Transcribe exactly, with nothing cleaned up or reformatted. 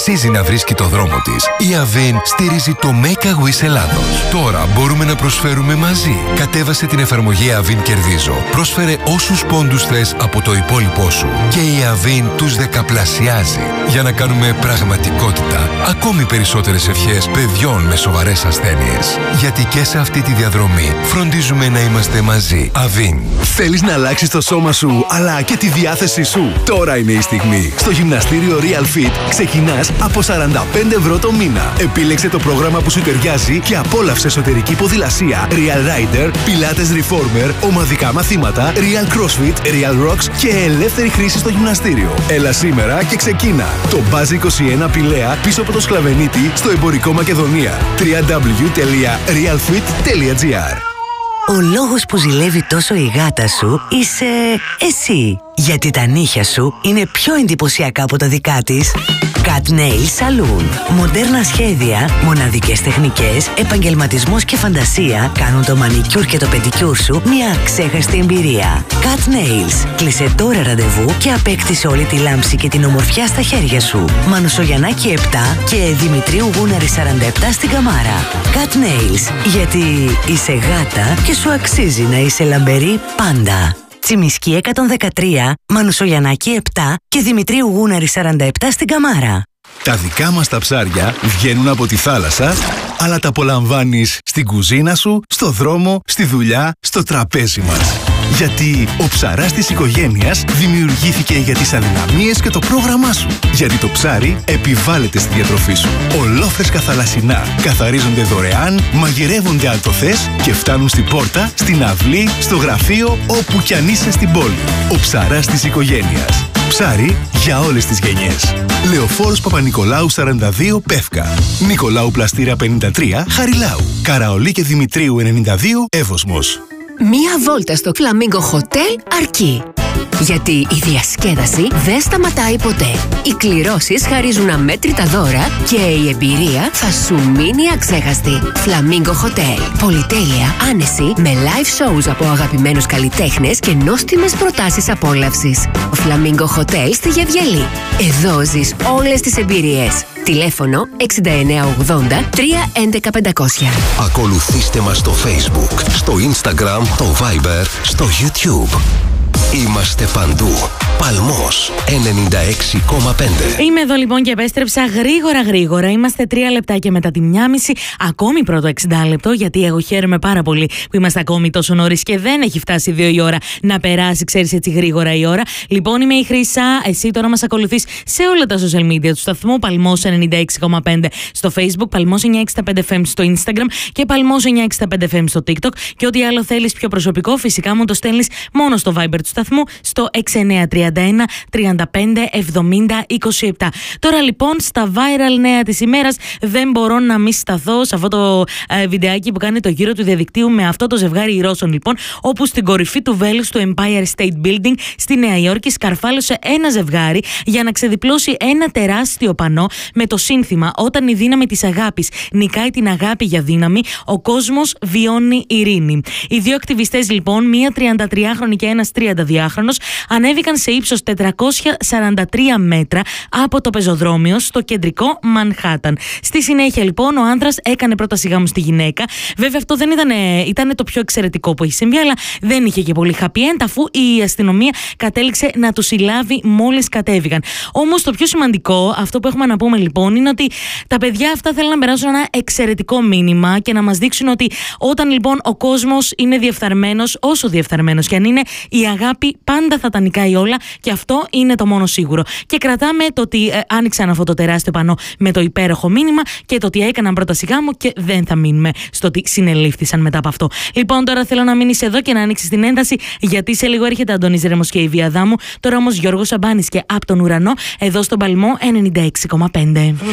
αξίζει να βρίσκει το δρόμο της. Η Avin στηρίζει το Make a Wish Ελλάδος. Τώρα μπορούμε να προσφέρουμε μαζί. Κατέβασε την εφαρμογή Avin Κερδίζω. Πρόσφερε όσους πόντους θες από το υπόλοιπό σου. Και η Avin τους δεκαπλασιάζει. Για να κάνουμε πραγματικότητα ακόμη περισσότερες ευχές παιδιών με σοβαρές ασθένειες. Γιατί και σε αυτή τη διαδρομή φροντίζουμε να είμαστε μαζί. Avin. Θέλεις να αλλάξεις το σώμα σου, αλλά και τη διάθεσή σου? Τώρα είναι η στιγμή. Στο γυμναστήριο Real Fit ξεκινάς από σαράντα πέντε ευρώ το μήνα. Επίλεξε το πρόγραμμα που σου ταιριάζει και απόλαυσε εσωτερική ποδηλασία, Real Rider, Pilates Reformer, ομαδικά μαθήματα, Real CrossFit, Real Rocks και ελεύθερη χρήση στο γυμναστήριο. Έλα σήμερα και ξεκίνα. Το Buzz είκοσι ένα Πηλαία πίσω από το Σκλαβενίτη στο εμπορικό Μακεδονία. double-u double-u double-u τελεία real fit τελεία gr. Ο λόγος που ζηλεύει τόσο η γάτα σου είσαι εσύ. Γιατί τα νύχια σου είναι πιο εντυπωσιακά από τα δικά της. Cat Nail Saloon. Μοντέρνα σχέδια, μοναδικές τεχνικές, επαγγελματισμός και φαντασία κάνουν το μανικιούρ και το πεντικιούρ σου μια ξέχαστη εμπειρία. Cat Nails. Κλείσε τώρα ραντεβού και απέκτησε όλη τη λάμψη και την ομορφιά στα χέρια σου. Μανουσογιαννάκη επτά και Δημητρίου Γούναρη σαράντα επτά στην Καμάρα. Cat Nails. Γιατί είσαι γάτα και σου αξίζει να είσαι λαμπερή πάντα. Τσιμισκή εκατόν δεκατρία, Μανουσογιαννάκη επτά και Δημητρίου Γούναρη σαράντα επτά στην Καμάρα. Τα δικά μας τα ψάρια βγαίνουν από τη θάλασσα, αλλά τα απολαμβάνεις στην κουζίνα σου, στο δρόμο, στη δουλειά, στο τραπέζι μας. Γιατί ο ψαράς της οικογένειας δημιουργήθηκε για τις αδυναμίες και το πρόγραμμά σου. Γιατί το ψάρι επιβάλλεται στη διατροφή σου. Ολόφρεσκα θαλασσινά καθαρίζονται δωρεάν, μαγειρεύονται αν το θες και φτάνουν στην πόρτα, στην αυλή, στο γραφείο, όπου κι αν είσαι στην πόλη. Ο ψαράς της οικογένειας. Ψάρι για όλες τις γενιές. Λεωφόρος Παπα-Νικολάου σαράντα δύο Πεύκα. Νικολάου Πλαστήρα πενήντα τρία Χαριλάου. Καραολί και Δημητρίου ενενήντα δύο Εύωσμος. Μία βόλτα στο Flamingo Hotel αρκεί. Γιατί η διασκέδαση δεν σταματάει ποτέ. Οι κληρώσεις χαρίζουν αμέτρητα δώρα και η εμπειρία θα σου μείνει αξέχαστη. Flamingo Hotel. Πολυτέλεια, άνεση, με live shows από αγαπημένους καλλιτέχνες και νόστιμες προτάσεις απόλαυσης. Flamingo Hotel στη Γεβγελή. Εδώ ζεις όλες τις εμπειρίες. Τηλέφωνο εξήντα εννέα ογδόντα τρία έντεκα πεντακόσια. Ακολουθήστε μας στο Facebook, στο Instagram, το Viber, στο YouTube. Είμαστε παντού. Παλμός ενενήντα έξι κόμμα πέντε. Είμαι εδώ λοιπόν και επέστρεψα γρήγορα γρήγορα. Είμαστε τρία λεπτάκια μετά τη μία μισή. Ακόμη πρώτο εξήντα λεπτό, γιατί εγώ χαίρομαι πάρα πολύ που είμαστε ακόμη τόσο νωρίς και δεν έχει φτάσει δύο η ώρα να περάσει, ξέρεις, έτσι γρήγορα η ώρα. Λοιπόν, είμαι η Χρυσά. Εσύ τώρα μας ακολουθείς σε όλα τα social media του σταθμού. Παλμός ενενήντα έξι κόμμα πέντε στο Facebook, Παλμός εννιακόσια εξήντα πέντε εφ εμ στο Instagram και Παλμός εννιακόσια εξήντα πέντε εφ εμ στο TikTok. Και ό,τι άλλο θέλεις πιο προσωπικό, φυσικά μου το στέλνεις μόνο στο Viber του σταθμού στο έξι εννιά τρία ένα τριάντα πέντε εβδομήντα είκοσι επτά. Τώρα λοιπόν στα viral νέα της ημέρας δεν μπορώ να μη σταθώ σε αυτό το ε, βιντεάκι που κάνει το γύρο του διαδικτύου με αυτό το ζευγάρι Ρώσων λοιπόν, όπου στην κορυφή του βέλους του Empire State Building στη Νέα Υόρκη σκαρφάλωσε ένα ζευγάρι για να ξεδιπλώσει ένα τεράστιο πανό με το σύνθημα «Όταν η δύναμη της αγάπης νικάει την αγάπη για δύναμη, ο κόσμος βιώνει ειρήνη». Οι δύο ακτιβιστές λοιπόν, μία τριαντατριάχρονη και ένας τριανταδυάχρονος, ανέβηκαν σε ύψος τετρακόσια σαράντα τρία μέτρα από το πεζοδρόμιο στο κεντρικό Μανχάταν. Στη συνέχεια λοιπόν ο άνδρας έκανε πρόταση γάμου στη γυναίκα. Βέβαια αυτό δεν ήταν, ήταν το πιο εξαιρετικό που έχει συμβεί, αλλά δεν είχε και πολύ happy end, αφού η αστυνομία κατέληξε να τους συλλάβει μόλις κατέβηκαν. Όμως το πιο σημαντικό, αυτό που έχουμε να πούμε λοιπόν, είναι ότι τα παιδιά αυτά θέλουν να περάσουν ένα εξαιρετικό μήνυμα και να μας δείξουν ότι όταν λοιπόν ο κόσμος είναι διεφθαρμένος, όσο διεφθαρμένος και αν είναι, η αγάπη πάντα θα τα νικάει όλα, και αυτό είναι το μόνο σίγουρο. Και κρατάμε το ότι ε, άνοιξαν αυτό το τεράστιο πανό με το υπέροχο μήνυμα και το ότι έκαναν πρόταση γάμου, και δεν θα μείνουμε στο ότι συνελήφθησαν μετά από αυτό. Λοιπόν, τώρα θέλω να μείνεις εδώ και να ανοίξεις την ένταση, γιατί σε λίγο έρχεται Αντώνης Ρέμος και η Βία Δάμου. Τώρα όμως Γιώργος Σαμπάνης και «Απ' τον ουρανό» εδώ στον Παλμό ενενήντα έξι κόμμα πέντε.